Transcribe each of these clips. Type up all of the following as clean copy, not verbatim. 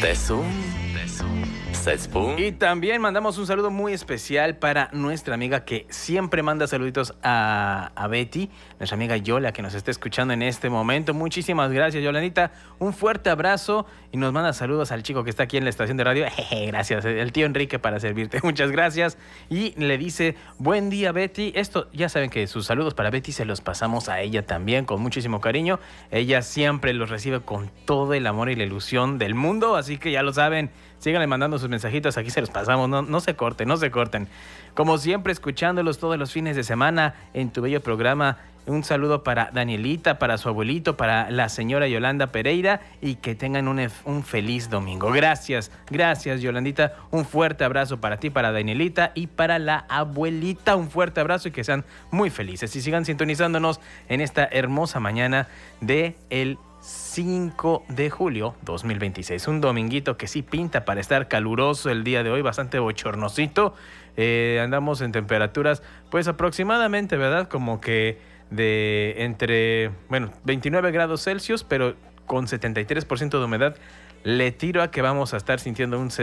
Y también mandamos un saludo muy especial para nuestra amiga que siempre manda saluditos a Betty, nuestra amiga Yola, que nos está escuchando en este momento. Muchísimas gracias, Yolanita. Un fuerte abrazo y nos manda saludos al chico que está aquí en la estación de radio. Gracias, el tío Enrique, para servirte. Muchas gracias. Y le dice, buen día, Betty. Esto, ya saben que sus saludos para Betty se los pasamos a ella también con muchísimo cariño. Ella siempre los recibe con todo el amor y la ilusión del mundo, así que ya lo saben. Síganle mandando sus mensajitos, aquí se los pasamos, no se corten, no se corten. Como siempre, escuchándolos todos los fines de semana en tu bello programa. Un saludo para Danielita, para su abuelito, para la señora Yolanda Pereira y que tengan un feliz domingo. Gracias, Yolandita. Un fuerte abrazo para ti, para Danielita y para la abuelita. Un fuerte abrazo y que sean muy felices. Y sigan sintonizándonos en esta hermosa mañana de el 5 de julio 2026. Un dominguito que sí pinta para estar caluroso el día de hoy, bastante bochornosito. Andamos en temperaturas, pues aproximadamente, ¿verdad? Como que de entre, 29 grados Celsius, pero con 73% de humedad. Le tiro a que vamos a estar sintiendo un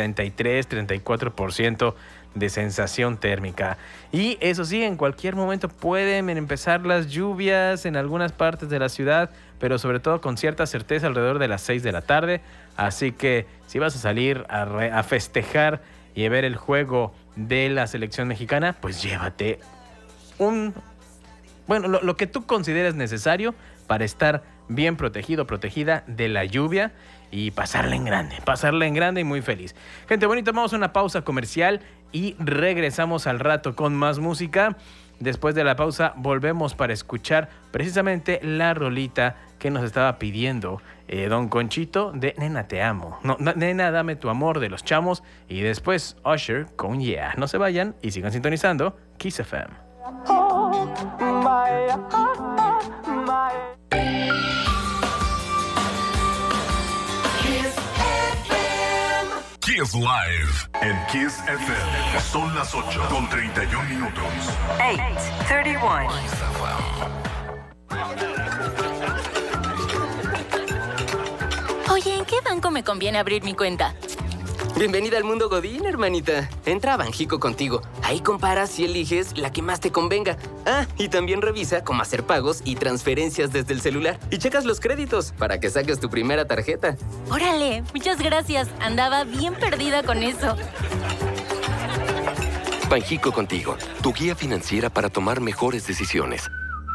33-34% de sensación térmica. Y eso sí, en cualquier momento pueden empezar las lluvias en algunas partes de la ciudad, pero sobre todo con cierta certeza alrededor de las 6 de la tarde. Así que si vas a salir a festejar y a ver el juego de la selección mexicana, pues llévate lo que tú consideres necesario para estar bien protegido, protegida de la lluvia y pasarla en grande y muy feliz. Gente bonita, vamos a una pausa comercial y regresamos al rato con más música. Después de la pausa volvemos para escuchar precisamente la rolita que nos estaba pidiendo Don Conchito de Nena Te Amo. No, Nena Dame Tu Amor de Los Chamos, y después Usher con Yeah. No se vayan y sigan sintonizando Kiss FM. Kiss Live en Kiss FM. Son las 8:31. 8:31. Oye, ¿en qué banco me conviene abrir mi cuenta? Bienvenida al mundo Godín, hermanita. Entra a Banjico Contigo. Ahí comparas y eliges la que más te convenga. Ah, y también revisa cómo hacer pagos y transferencias desde el celular. Y checas los créditos para que saques tu primera tarjeta. Órale, muchas gracias. Andaba bien perdida con eso. Banjico Contigo, tu guía financiera para tomar mejores decisiones.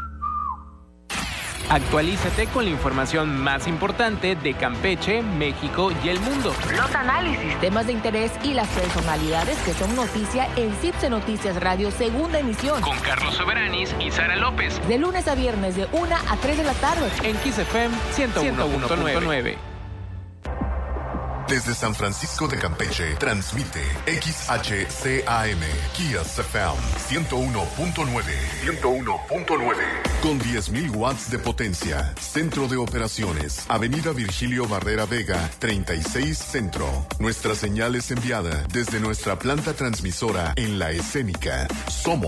Actualízate con la información más importante de Campeche, México y el mundo. Los análisis, temas de interés y las personalidades que son noticia en CIPSE Noticias Radio, segunda emisión. Con Carlos Soberanis y Sara López. De lunes a viernes de 1 a 3 de la tarde. En Kiss FM 101.9. Desde San Francisco de Campeche, transmite XHCAM, Kiss FM 101.9. 101.9. Con 10,000 watts de potencia. Centro de operaciones. Avenida Virgilio Barrera Vega, 36 Centro. Nuestra señal es enviada desde nuestra planta transmisora en La Escénica. Somos